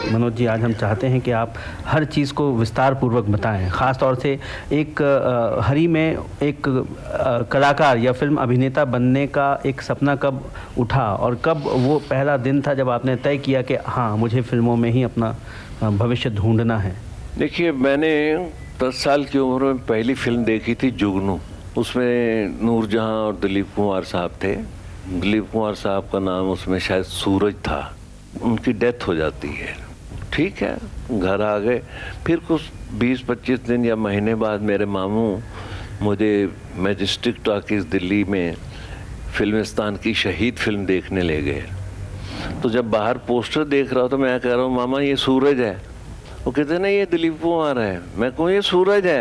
मनोज जी, आज हम चाहते हैं कि आप हर चीज़ को विस्तार पूर्वक बताएं। ख़ास तौर से एक हरी में एक कलाकार या फिल्म अभिनेता बनने का एक सपना कब उठा और कब वो पहला दिन था जब आपने तय किया कि हाँ, मुझे फिल्मों में ही अपना भविष्य ढूंढना है? देखिए, मैंने 10 साल की उम्र में पहली फिल्म देखी थी जुगनू। उसमें नूरजहां और दिलीप कुमार साहब थे। दिलीप कुमार साहब का नाम उसमें शायद सूरज था। उनकी डेथ हो जाती है। ठीक है, घर आ गए। फिर कुछ 20-25 दिन या महीने बाद मेरे मामू मुझे मैजेस्टिक टॉकीज दिल्ली में फिल्मिस्तान की शहीद फिल्म देखने ले गए। तो जब बाहर पोस्टर देख रहा हो तो मैं कह रहा हूँ, मामा ये सूरज है। वो कहते हैं, नहीं ये दिलीप कुमार है। मैं कहूँ, ये सूरज है।